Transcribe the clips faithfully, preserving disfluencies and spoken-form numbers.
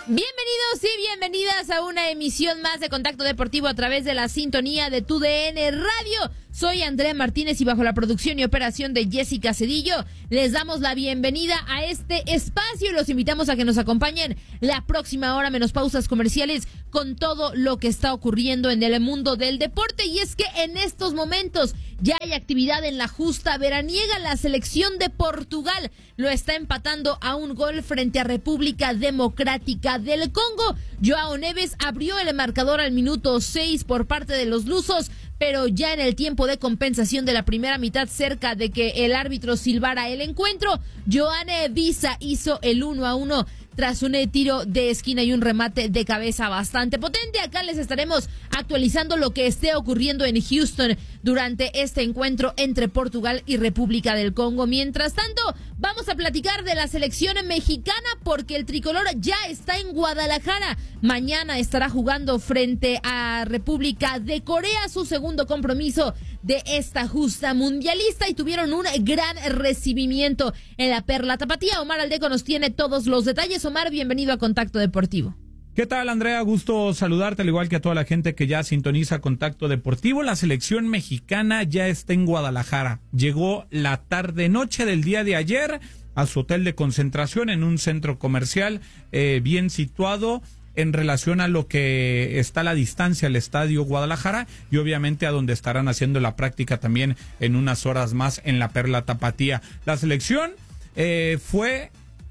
Bienvenidos y bienvenidas a una emisión más de Contacto Deportivo a través de la sintonía de Tu D N Radio. Soy Andrea Martínez y bajo la producción y operación de Jessica Cedillo les damos la bienvenida a este espacio y los invitamos a que nos acompañen la próxima hora menos pausas comerciales con todo lo que está ocurriendo en el mundo del deporte. Y es que en estos momentos ya hay actividad en la justa veraniega. La selección de Portugal lo está empatando a un gol frente a República Democrática del Congo. Joao Neves abrió el marcador al minuto seis por parte de los lusos, pero ya en el tiempo de compensación de la primera mitad, cerca de que el árbitro silbara el encuentro, Yoane Visa hizo el uno a uno tras un tiro de esquina y un remate de cabeza bastante potente. Acá les estaremos actualizando lo que esté ocurriendo en Houston durante este encuentro entre Portugal y República del Congo. Mientras tanto, vamos a platicar de la selección mexicana porque el tricolor ya está en Guadalajara. Mañana estará jugando frente a República de Corea, su segundo compromiso de esta justa mundialista, y tuvieron un gran recibimiento en la Perla Tapatía. Omar Aldeco nos tiene todos los detalles. Omar, bienvenido a Contacto Deportivo. ¿Qué tal, Andrea? Gusto saludarte, al igual que a toda la gente que ya sintoniza Contacto Deportivo. La selección mexicana ya está en Guadalajara. Llegó la tarde-noche del día de ayer a su hotel de concentración en un centro comercial eh, bien situado en relación a lo que está a la distancia al Estadio Guadalajara y obviamente a donde estarán haciendo la práctica también en unas horas más en la Perla Tapatía. La selección eh, fue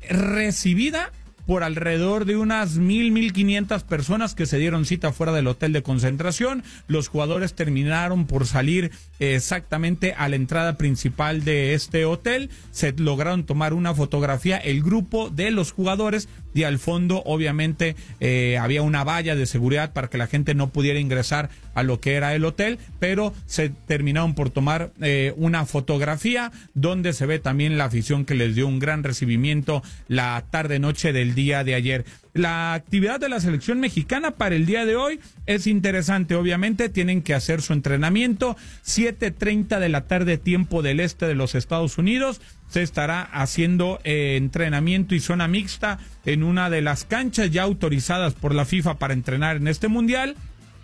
recibida por alrededor de unas mil, mil quinientas personas que se dieron cita fuera del hotel de concentración. Los jugadores terminaron por salir eh, exactamente a la entrada principal de este hotel. Se lograron tomar una fotografía, el grupo de los jugadores, y al fondo obviamente eh, había una valla de seguridad para que la gente no pudiera ingresar a lo que era el hotel, pero se terminaron por tomar eh, una fotografía donde se ve también la afición que les dio un gran recibimiento la tarde-noche del día de ayer. La actividad de la selección mexicana para el día de hoy es interesante. Obviamente tienen que hacer su entrenamiento. siete treinta de la tarde, tiempo del este de los Estados Unidos. Se estará haciendo eh, entrenamiento y zona mixta en una de las canchas ya autorizadas por la FIFA para entrenar en este mundial.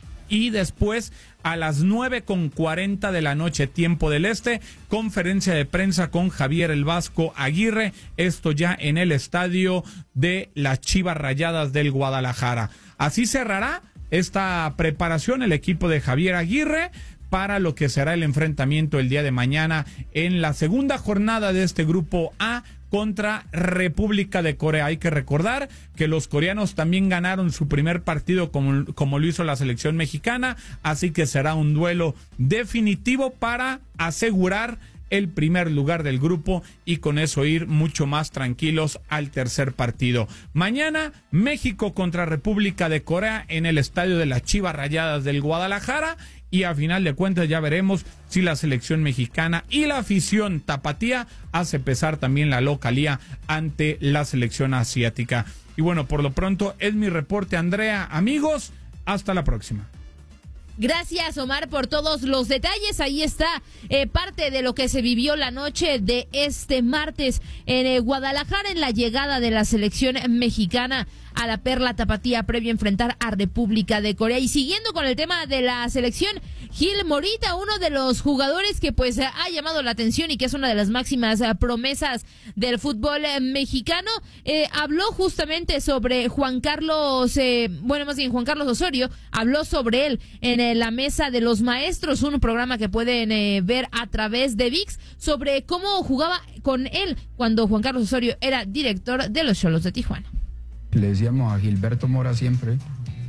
Y después, a las nueve con cuarenta de la noche, tiempo del este, conferencia de prensa con Javier El Vasco Aguirre, esto ya en el estadio de las Chivas Rayadas del Guadalajara. Así cerrará esta preparación el equipo de Javier Aguirre para lo que será el enfrentamiento el día de mañana en la segunda jornada de este grupo A contra República de Corea. Hay que recordar que los coreanos también ganaron su primer partido como, como lo hizo la selección mexicana, así que será un duelo definitivo para asegurar el primer lugar del grupo y con eso ir mucho más tranquilos al tercer partido. Mañana, México contra República de Corea en el estadio de las Chivas Rayadas del Guadalajara. Y a final de cuentas ya veremos si la selección mexicana y la afición tapatía hace pesar también la localía ante la selección asiática. Y bueno, por lo pronto es mi reporte, Andrea. Amigos, hasta la próxima. Gracias, Omar, por todos los detalles. Ahí está eh, parte de lo que se vivió la noche de este martes en eh, Guadalajara en la llegada de la selección mexicana a la Perla Tapatía previo a enfrentar a República de Corea. Y siguiendo con el tema de la selección, Gil Morita, uno de los jugadores que pues ha llamado la atención y que es una de las máximas uh, promesas del fútbol uh, mexicano, eh, habló justamente sobre Juan Carlos, eh, bueno, más bien Juan Carlos Osorio, habló sobre él en eh, la Mesa de los Maestros, un programa que pueden eh, ver a través de V I X, sobre cómo jugaba con él cuando Juan Carlos Osorio era director de los Xolos de Tijuana. Le decíamos a Gilberto Mora siempre,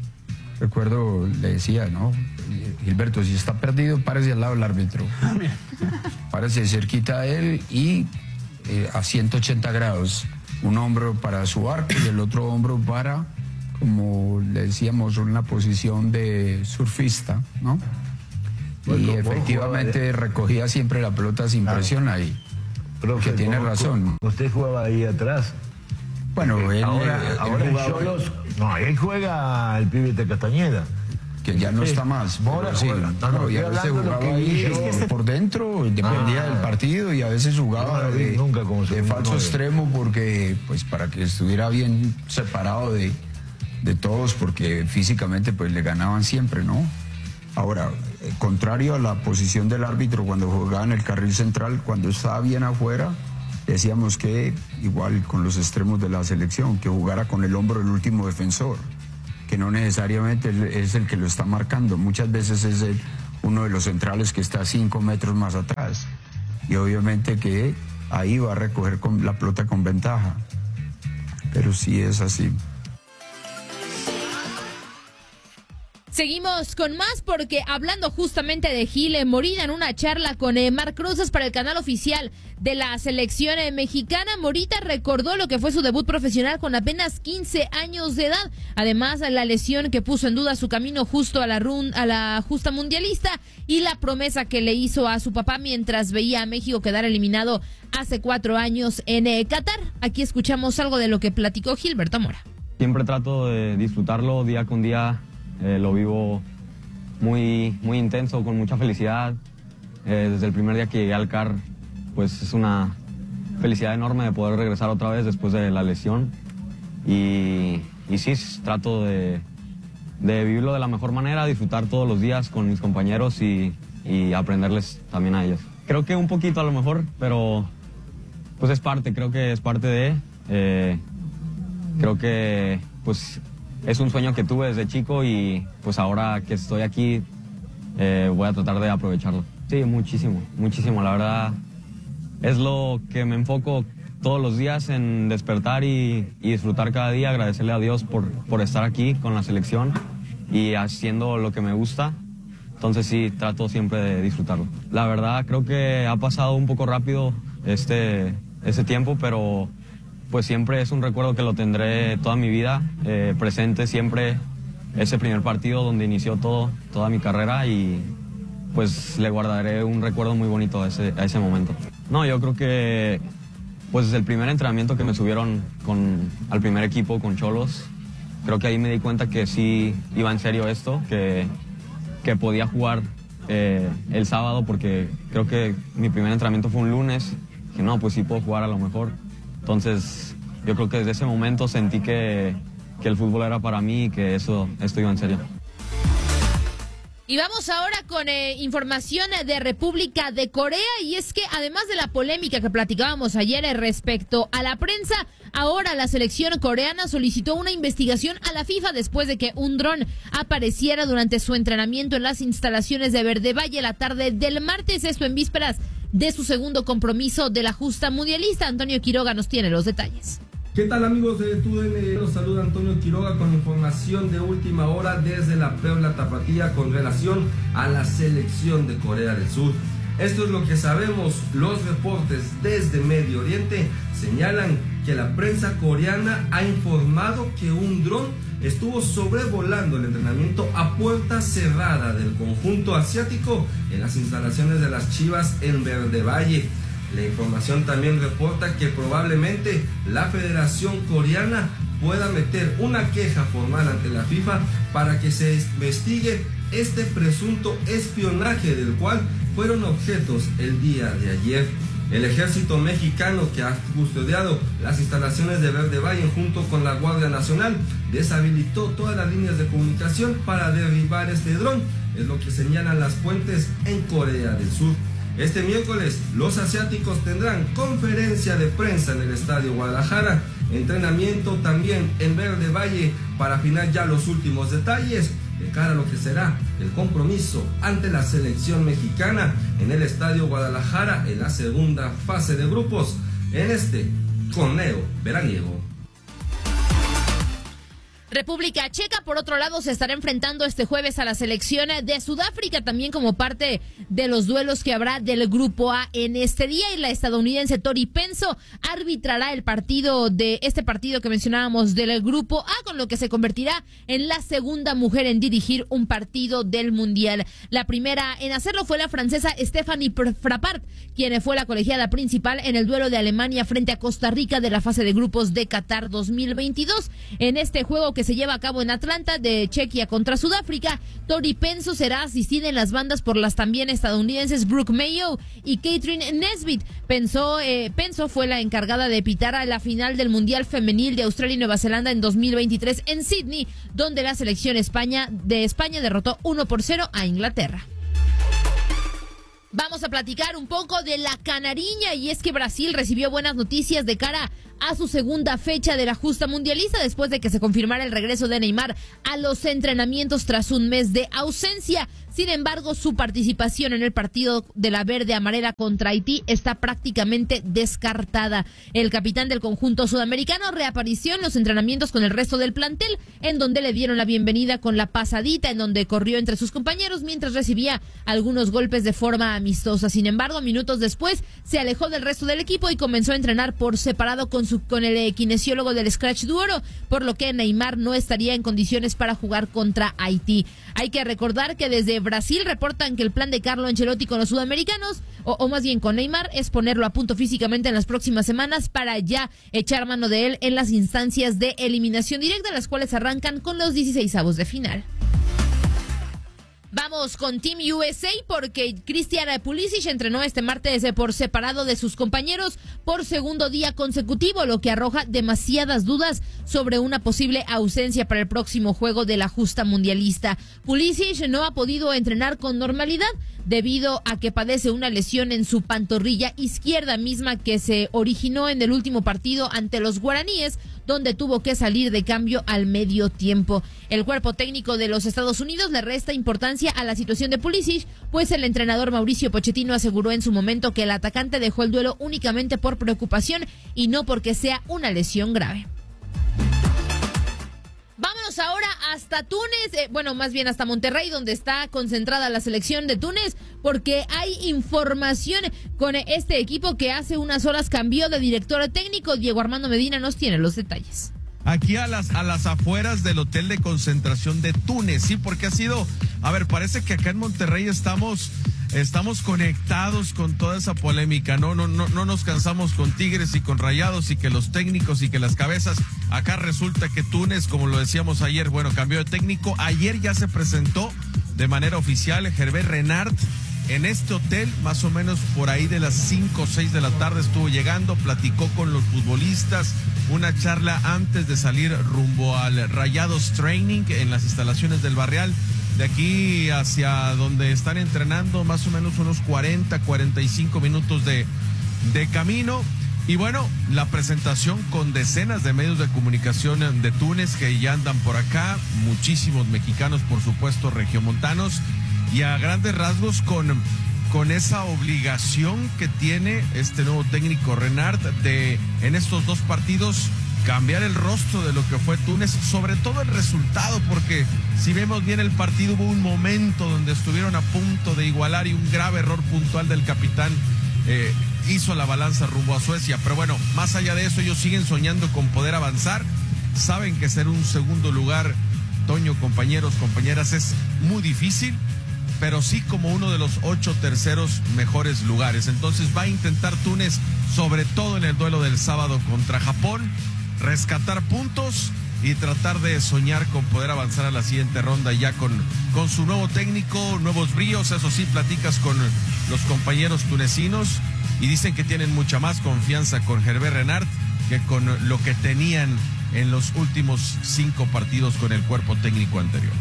recuerdo, le decía, ¿no? Gilberto, si está perdido, párese al lado del árbitro. Párese cerquita a él y eh, a ciento ochenta grados. Un hombro para su arco y el otro hombro para, como le decíamos, una posición de surfista, ¿no? Bueno, y efectivamente recogía siempre la pelota sin claro. presión ahí. Profe, que tiene ¿cómo, razón. ¿Usted jugaba ahí atrás? Bueno, él, ahora, él, ahora él jugaba, Xolos, no, él juega el Pibete Castañeda. Que ya no sí. está más. Mora sí, juega. No, no, y a veces jugaba ahí yo... por dentro, dependía ah, del partido, y a veces jugaba no, de, nunca como de falso nueve. extremo porque, pues, para que estuviera bien separado de, de todos porque físicamente pues le ganaban siempre, ¿no? Ahora, eh, contrario a la posición del árbitro cuando jugaba en el carril central, cuando estaba bien afuera, decíamos que igual con los extremos de la selección, que jugara con el hombro del último defensor, que no necesariamente es el que lo está marcando, muchas veces es el, uno de los centrales que está cinco metros más atrás, y obviamente que ahí va a recoger con la pelota con ventaja, pero sí es así. Seguimos con más porque hablando justamente de Gil Morita en una charla con eh, Marc Cruzas para el canal oficial de la selección eh, mexicana, Morita recordó lo que fue su debut profesional con apenas quince años de edad. Además, la lesión que puso en duda su camino justo a la, run, a la justa mundialista y la promesa que le hizo a su papá mientras veía a México quedar eliminado hace cuatro años en eh, Qatar. Aquí escuchamos algo de lo que platicó Gilberto Mora. Siempre trato de disfrutarlo día con día. Eh, lo vivo muy, muy intenso, con mucha felicidad. Eh, desde el primer día que llegué al C A R, pues es una felicidad enorme de poder regresar otra vez después de la lesión. Y, y sí, trato de, de vivirlo de la mejor manera, disfrutar todos los días con mis compañeros y, y aprenderles también a ellos. Creo que un poquito a lo mejor, pero pues es parte, creo que es parte de... Eh, creo que pues... Es un sueño que tuve desde chico y pues ahora que estoy aquí eh, voy a tratar de aprovecharlo. Sí, muchísimo, muchísimo. La verdad es lo que me enfoco todos los días en despertar y, y disfrutar cada día, agradecerle a Dios por, por estar aquí con la selección y haciendo lo que me gusta. Entonces sí, trato siempre de disfrutarlo. La verdad creo que ha pasado un poco rápido este, este tiempo, pero... pues siempre es un recuerdo que lo tendré toda mi vida, eh, presente siempre ese primer partido donde inició todo, toda mi carrera y pues le guardaré un recuerdo muy bonito a ese, a ese momento. No, yo creo que pues desde el primer entrenamiento que me subieron con, al primer equipo con Xolos, creo que ahí me di cuenta que sí iba en serio esto, que, que podía jugar eh, el sábado porque creo que mi primer entrenamiento fue un lunes, que no, pues sí puedo jugar a lo mejor. Entonces, yo creo que desde ese momento sentí que, que el fútbol era para mí y que eso, esto iba en serio. Y vamos ahora con eh, información de República de Corea, y es que además de la polémica que platicábamos ayer eh, respecto a la prensa, ahora la selección coreana solicitó una investigación a la FIFA después de que un dron apareciera durante su entrenamiento en las instalaciones de Verde Valle la tarde del martes, esto en vísperas de su segundo compromiso de la justa mundialista. Antonio Quiroga nos tiene los detalles. ¿Qué tal, amigos de T U D N? Los saluda Antonio Quiroga con información de última hora desde la Perla Tapatía con relación a la selección de Corea del Sur. Esto es lo que sabemos. Los reportes desde Medio Oriente señalan que la prensa coreana ha informado que un dron estuvo sobrevolando el entrenamiento a puerta cerrada del conjunto asiático en las instalaciones de las Chivas en Verde Valle. La información también reporta que probablemente la Federación Coreana pueda meter una queja formal ante la FIFA para que se investigue este presunto espionaje del cual fueron objetos el día de ayer. El ejército mexicano, que ha custodiado las instalaciones de Verde Valle junto con la Guardia Nacional, deshabilitó todas las líneas de comunicación para derribar este dron, es lo que señalan las fuentes en Corea del Sur. Este miércoles, los asiáticos tendrán conferencia de prensa en el Estadio Guadalajara, entrenamiento también en Verde Valle para afinar ya los últimos detalles de cara a lo que será el compromiso ante la selección mexicana en el Estadio Guadalajara en la segunda fase de grupos en este torneo veraniego. República Checa, por otro lado, se estará enfrentando este jueves a la selección de Sudáfrica, también como parte de los duelos que habrá del Grupo A en este día, y la estadounidense Tori Penso arbitrará el partido de este partido que mencionábamos del Grupo A, con lo que se convertirá en la segunda mujer en dirigir un partido del Mundial. La primera en hacerlo fue la francesa Stephanie Frappart, quien fue la colegiada principal en el duelo de Alemania frente a Costa Rica de la fase de grupos de Qatar dos mil veintidós. En este juego que que se lleva a cabo en Atlanta de Chequia contra Sudáfrica. Tori Penso será asistida en las bandas por las también estadounidenses Brooke Mayo y Catherine Nesbitt. Penso, eh, Penso fue la encargada de pitar a la final del Mundial Femenil de Australia y Nueva Zelanda en dos mil veintitrés en Sydney, donde la selección España de España derrotó uno por cero a Inglaterra. Vamos a platicar un poco de la canariña, y es que Brasil recibió buenas noticias de cara a su segunda fecha de la justa mundialista después de que se confirmara el regreso de Neymar a los entrenamientos tras un mes de ausencia. Sin embargo, su participación en el partido de la verde amarela contra Haití está prácticamente descartada. El capitán del conjunto sudamericano reapareció en los entrenamientos con el resto del plantel, en donde le dieron la bienvenida con la pasadita, en donde corrió entre sus compañeros mientras recibía algunos golpes de forma amistosa. Sin embargo, minutos después se alejó del resto del equipo y comenzó a entrenar por separado con su con el kinesiólogo del Scratch Duoro, por lo que Neymar no estaría en condiciones para jugar contra Haití. Hay que recordar que desde Brasil reportan que el plan de Carlo Ancelotti con los sudamericanos, o, o más bien con Neymar, es ponerlo a punto físicamente en las próximas semanas para ya echar mano de él en las instancias de eliminación directa, las cuales arrancan con los dieciseisavos de final. Vamos con Team U S A porque Christian Pulisic entrenó este martes por separado de sus compañeros por segundo día consecutivo, lo que arroja demasiadas dudas sobre una posible ausencia para el próximo juego de la justa mundialista. Pulisic no ha podido entrenar con normalidad debido a que padece una lesión en su pantorrilla izquierda, misma que se originó en el último partido ante los guaraníes, donde tuvo que salir de cambio al medio tiempo. El cuerpo técnico de los Estados Unidos le resta importancia a la situación de Pulisic, pues el entrenador Mauricio Pochettino aseguró en su momento que el atacante dejó el duelo únicamente por preocupación y no porque sea una lesión grave. Vámonos ahora hasta Túnez, eh, bueno, más bien hasta Monterrey, donde está concentrada la selección de Túnez, porque hay información con este equipo que hace unas horas cambió de director técnico. Diego Armando Medina nos tiene los detalles. Aquí a las, a las afueras del hotel de concentración de Túnez, sí, porque ha sido, a ver, parece que acá en Monterrey estamos... Estamos conectados con toda esa polémica, ¿no? No, no, no nos cansamos con Tigres y con Rayados y que los técnicos y que las cabezas. Acá resulta que Túnez, como lo decíamos ayer, bueno, cambió de técnico. Ayer ya se presentó de manera oficial Hervé Renard en este hotel, más o menos por ahí de las cinco o seis de la tarde estuvo llegando, platicó con los futbolistas, una charla antes de salir rumbo al Rayados Training en las instalaciones del Barrial. De aquí hacia donde están entrenando, más o menos unos cuarenta, cuarenta y cinco minutos de, de camino. Y bueno, la presentación con decenas de medios de comunicación de Túnez que ya andan por acá, muchísimos mexicanos, por supuesto, regiomontanos, y a grandes rasgos con, con esa obligación que tiene este nuevo técnico Renard de, en estos dos partidos, cambiar el rostro de lo que fue Túnez, sobre todo el resultado, porque si vemos bien el partido hubo un momento donde estuvieron a punto de igualar y un grave error puntual del capitán eh, hizo la balanza rumbo a Suecia. Pero bueno, más allá de eso, ellos siguen soñando con poder avanzar, saben que ser un segundo lugar, Toño, compañeros, compañeras, es muy difícil, pero sí como uno de los ocho terceros mejores lugares. Entonces va a intentar Túnez, sobre todo en el duelo del sábado contra Japón, rescatar puntos y tratar de soñar con poder avanzar a la siguiente ronda ya con, con su nuevo técnico, nuevos bríos. Eso sí, platicas con los compañeros tunecinos y dicen que tienen mucha más confianza con Hervé Renard que con lo que tenían en los últimos cinco partidos con el cuerpo técnico anterior.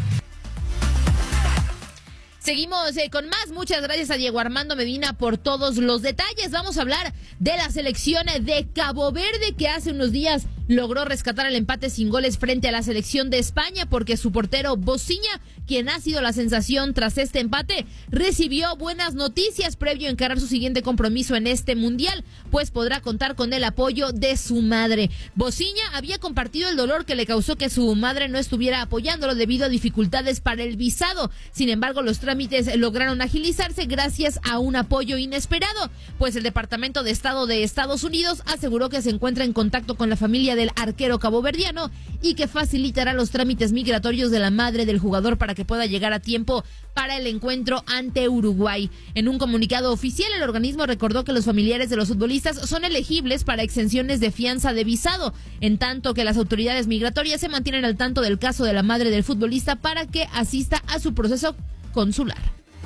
Seguimos eh, con más. Muchas gracias a Diego Armando Medina por todos los detalles. Vamos a hablar de la selección de Cabo Verde, que hace unos días logró rescatar el empate sin goles frente a la selección de España, porque su portero Bociña, quien ha sido la sensación tras este empate, recibió buenas noticias previo a encarar su siguiente compromiso en este mundial, pues podrá contar con el apoyo de su madre. Bociña había compartido el dolor que le causó que su madre no estuviera apoyándolo debido a dificultades para el visado. Sin embargo, los trámites lograron agilizarse gracias a un apoyo inesperado, pues el Departamento de Estado de Estados Unidos aseguró que se encuentra en contacto con la familia del arquero caboverdiano y que facilitará los trámites migratorios de la madre del jugador para que pueda llegar a tiempo para el encuentro ante Uruguay. En un comunicado oficial, el organismo recordó que los familiares de los futbolistas son elegibles para exenciones de fianza de visado, en tanto que las autoridades migratorias se mantienen al tanto del caso de la madre del futbolista para que asista a su proceso consular.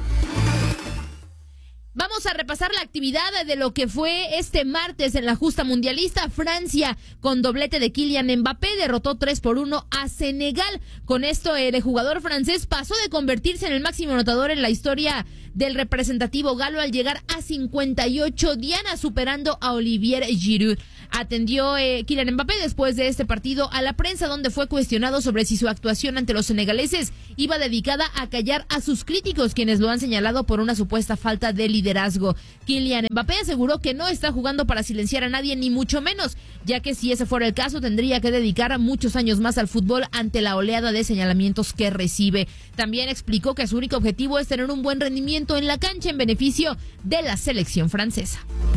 Vamos a repasar la actividad de lo que fue este martes en la justa mundialista. Francia, con doblete de Kylian Mbappé, derrotó tres por uno a Senegal. Con esto, el jugador francés pasó de convertirse en el máximo anotador en la historia del representativo galo al llegar a cincuenta y ocho dianas, superando a Olivier Giroud. Atendió eh, Kylian Mbappé después de este partido a la prensa, donde fue cuestionado sobre si su actuación ante los senegaleses iba dedicada a callar a sus críticos, quienes lo han señalado por una supuesta falta de liderazgo. Kylian Mbappé aseguró que no está jugando para silenciar a nadie, ni mucho menos, ya que si ese fuera el caso tendría que dedicar muchos años más al fútbol ante la oleada de señalamientos que recibe. También explicó que su único objetivo es tener un buen rendimiento en la cancha en beneficio de la selección francesa.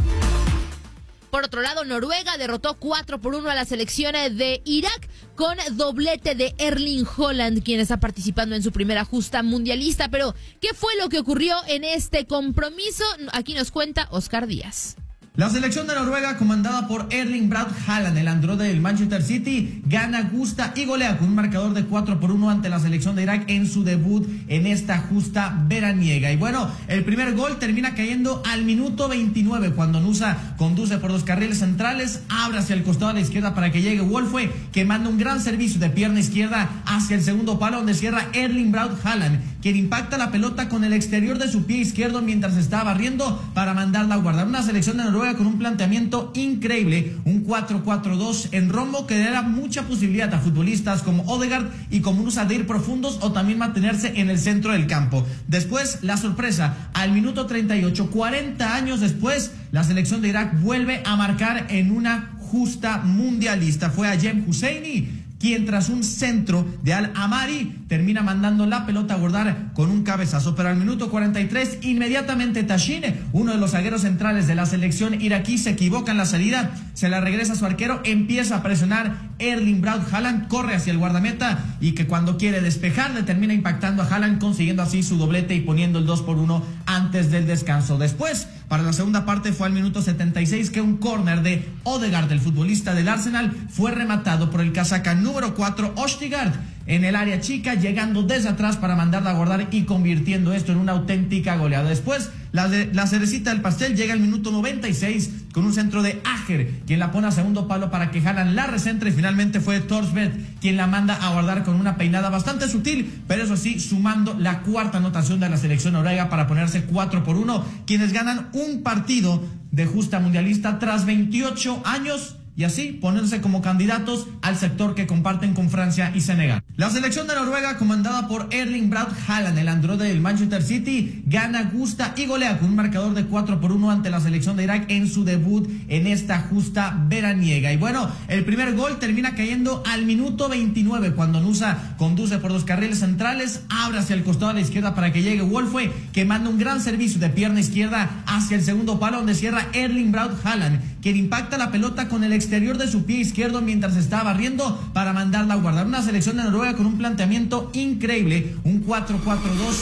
Por otro lado, Noruega derrotó cuatro por uno a la selección de Irak con doblete de Erling Haaland, quien está participando en su primera justa mundialista. Pero, ¿qué fue lo que ocurrió en este compromiso? Aquí nos cuenta Oscar Díaz. La selección de Noruega, comandada por Erling Braut Haaland, el androide del Manchester City, gana justa y golea con un marcador de cuatro por uno ante la selección de Irak en su debut en esta justa veraniega. Y bueno, el primer gol termina cayendo al minuto veintinueve, cuando Nusa conduce por los carriles centrales, abre hacia el costado a la izquierda para que llegue Wolfe, que manda un gran servicio de pierna izquierda hacia el segundo palo, donde cierra Erling Braut Haaland, quien impacta la pelota con el exterior de su pie izquierdo mientras está barriendo para mandarla a guardar. Una selección de Noruega con un planteamiento increíble, un cuatro cuatro dos en rombo que le da mucha posibilidad a futbolistas como Odegaard y como Nusa de ir profundos o también mantenerse en el centro del campo. Después, la sorpresa, al minuto treinta y ocho, cuarenta años después, la selección de Irak vuelve a marcar en una justa mundialista. Fue Ayem Husseini quien tras un centro de Al-Amari termina mandando la pelota a guardar con un cabezazo. Pero al minuto cuarenta y tres, inmediatamente Tashine, uno de los zagueros centrales de la selección iraquí, se equivoca en la salida, se la regresa a su arquero, empieza a presionar Erling Braut Haaland, corre hacia el guardameta y que cuando quiere despejar le termina impactando a Haaland, consiguiendo así su doblete y poniendo el dos por uno antes del descanso. Después, para la segunda parte, fue al minuto setenta y seis que un córner de Odegaard, el futbolista del Arsenal, fue rematado por el casaca número cuatro, Østigard, en el área chica, llegando desde atrás para mandarla a guardar y convirtiendo esto en una auténtica goleada. Después, la, de, la cerecita del pastel llega al minuto noventa y seis con un centro de Ajer, quien la pone a segundo palo para que Haaland la recentre, y finalmente fue Thorsvedt quien la manda a guardar con una peinada bastante sutil, pero eso sí, sumando la cuarta anotación de la selección noruega para ponerse cuatro por uno, quienes ganan un partido de justa mundialista tras veintiocho años, y así ponerse como candidatos al sector que comparten con Francia y Senegal. La selección de Noruega, comandada por Erling Braut Haaland, el androide del Manchester City, gana justa y golea con un marcador de cuatro por uno ante la selección de Irak en su debut en esta justa veraniega. Y bueno, el primer gol termina cayendo al minuto veintinueve, cuando Nusa conduce por los carriles centrales, abre hacia el costado a la izquierda para que llegue Wolfe, que manda un gran servicio de pierna izquierda hacia el segundo palo, donde cierra Erling Braut Haaland, quien impacta la pelota con el exterior de su pie izquierdo mientras está barriendo para mandarla a guardar. Una selección de Noruega con un planteamiento increíble, un cuatro cuatro dos.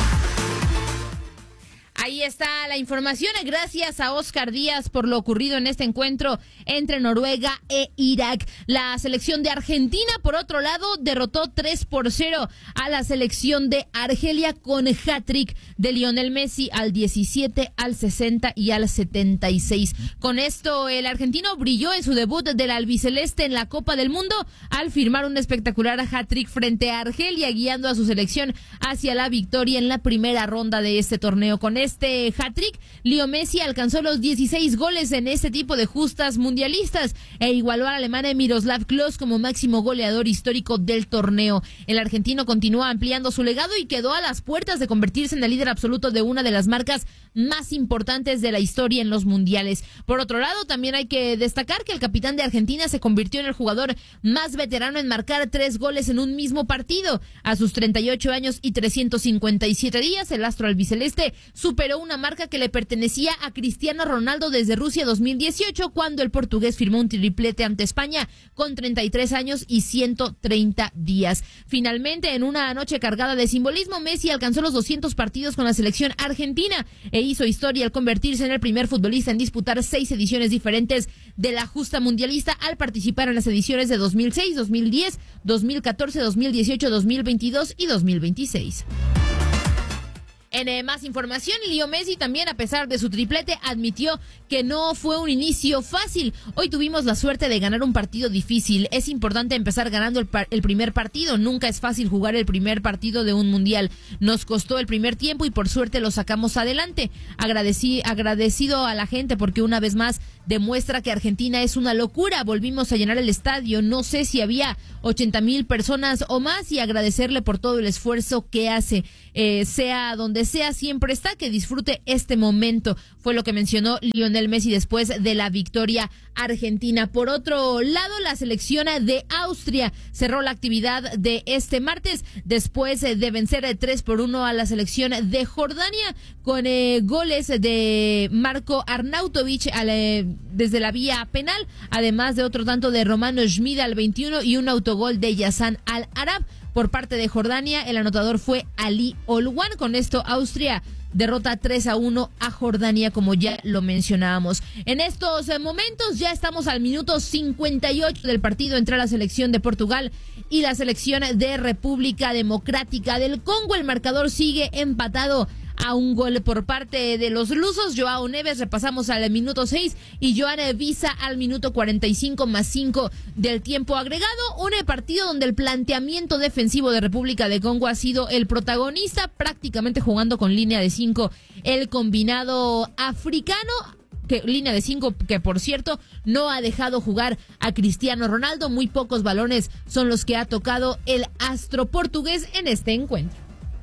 Ahí está la información, gracias a Oscar Díaz por lo ocurrido en este encuentro entre Noruega e Irak. La selección de Argentina, por otro lado, derrotó tres por cero a la selección de Argelia con hat-trick de Lionel Messi al diecisiete, al sesenta y al setenta y seis. Con esto, el argentino brilló en su debut del albiceleste en la Copa del Mundo al firmar un espectacular hat-trick frente a Argelia, guiando a su selección hacia la victoria en la primera ronda de este torneo. Con este Este hat-trick, Leo Messi alcanzó los dieciséis goles en este tipo de justas mundialistas e igualó al alemán Miroslav Klose como máximo goleador histórico del torneo. El argentino continúa ampliando su legado y quedó a las puertas de convertirse en el líder absoluto de una de las marcas más importantes de la historia en los mundiales. Por otro lado, también hay que destacar que el capitán de Argentina se convirtió en el jugador más veterano en marcar tres goles en un mismo partido. A sus treinta y ocho años y trescientos cincuenta y siete días, el astro albiceleste superó rompió una marca que le pertenecía a Cristiano Ronaldo desde Rusia dos mil dieciocho, cuando el portugués firmó un triplete ante España con treinta y tres años y ciento treinta días. Finalmente, en una noche cargada de simbolismo, Messi alcanzó los doscientos partidos con la selección argentina e hizo historia al convertirse en el primer futbolista en disputar seis ediciones diferentes de la justa mundialista al participar en las ediciones de dos mil seis, dos mil diez, dos mil catorce, dos mil dieciocho, dos mil veintidós y dos mil veintiséis. En eh, más información, Leo Messi también, a pesar de su triplete, admitió que no fue un inicio fácil. Hoy tuvimos la suerte de ganar un partido difícil. Es importante empezar ganando el, par- el primer partido. Nunca es fácil jugar el primer partido de un mundial. Nos costó el primer tiempo y por suerte lo sacamos adelante. Agradecí, agradecido a la gente porque una vez más demuestra que Argentina es una locura. Volvimos a llenar el estadio. No sé si había ochenta mil personas o más, y agradecerle por todo el esfuerzo que hace. Eh, sea donde sea, siempre está, que disfrute este momento, fue lo que mencionó Lionel Messi después de la victoria argentina. Por otro lado, la selección de Austria cerró la actividad de este martes después de vencer tres por uno a la selección de Jordania con eh, goles de Marko Arnautovic al, eh, desde la vía penal, además de otro tanto de Romano Schmid al veintiuno y un autogol de Yassan Al-Arab. Por parte de Jordania, el anotador fue Ali Olwan. Con esto, Austria derrota tres a uno a Jordania, como ya lo mencionábamos. En estos momentos ya estamos al minuto cincuenta y ocho del partido entre la selección de Portugal y la selección de República Democrática del Congo. El marcador sigue empatado a un gol por parte de los lusos. Joao Neves, repasamos, al minuto seis, y Joan Visa al minuto cuarenta y cinco más cinco del tiempo agregado. Un partido donde el planteamiento defensivo de República de Congo ha sido el protagonista, prácticamente jugando con línea de cinco el combinado africano. Que, línea de cinco que, por cierto, no ha dejado jugar a Cristiano Ronaldo. Muy pocos balones son los que ha tocado el astro portugués en este encuentro.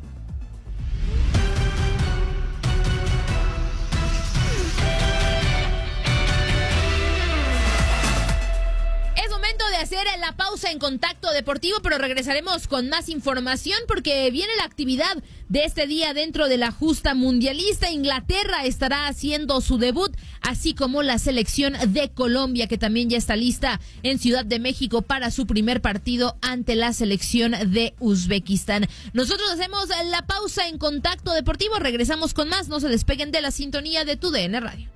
De hacer la pausa en Contacto Deportivo, pero regresaremos con más información porque viene la actividad de este día dentro de la justa mundialista. Inglaterra estará haciendo su debut, así como la selección de Colombia, que también ya está lista en Ciudad de México para su primer partido ante la selección de Uzbekistán. Nosotros hacemos la pausa en Contacto Deportivo, regresamos con más. No se despeguen de la sintonía de Tu D N Radio.